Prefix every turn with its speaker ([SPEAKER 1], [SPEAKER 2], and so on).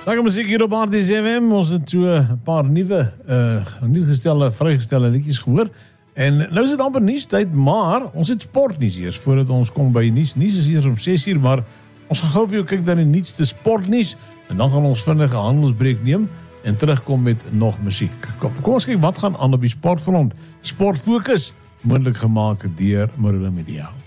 [SPEAKER 1] Lekker muziek hier op RDSFM. Ons het so 'n paar nuwe, vrygestelde liedjies gehoor. En nou is dit amper nuustyd, maar ons het sportnuus eers voordat ons kom by nuus. Nuus is eers om 6:00, maar ons gaan gou vir jou kyk na die nuutste sportnuus en dan gaan ons vinnig 'n handelsbreek neem en terugkom met nog musiek. Kom ons kyk wat gaan aan op die sportfront. Sportfokus, moontlik gemaak deur Marula Media.